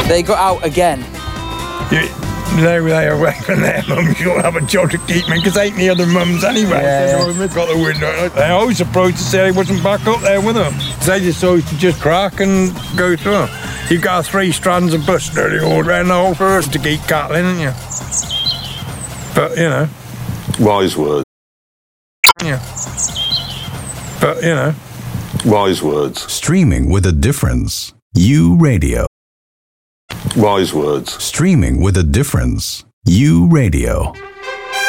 They got out again. They were away from their mums. You don't have a job to keep me because ain't the other mums anyway. They've got the window. They always approached to say I wasn't back up there with them. They just always to just crack and go through them. You've got 3 strands of bus nearly all around the whole forest to keep cattle in, haven't you? But, you know. Wise words. Yeah. But, you know. Wise words. Streaming with a difference. U Radio. Wise words. Streaming with a difference. U Radio.